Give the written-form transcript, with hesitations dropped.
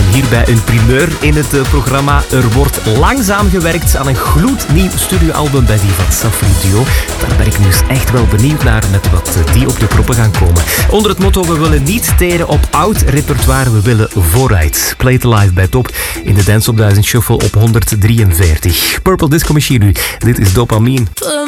hierbij een primeur in het programma. Er wordt langzaam gewerkt aan een gloednieuw studioalbum bij die van Safri Duo. Daar ben ik nu eens echt wel benieuwd naar met wat die op de proppen gaan komen. Onder het motto, we willen niet teren op oud repertoire, we willen vooruit. Play it live bij Top in de Dance op 1000 Shuffle op 143. Purple Disco Machine nu. Dit is Dopamine.